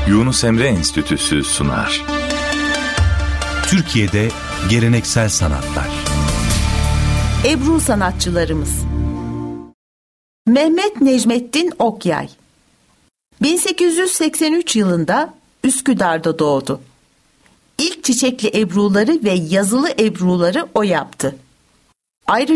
Yunus Emre Enstitüsü sunar. Türkiye'de geleneksel sanatlar. Ebru sanatçılarımız. Mehmet Necmettin Okyay 1883 yılında Üsküdar'da doğdu. İlk çiçekli ebruları ve yazılı ebruları o yaptı. Ayrıca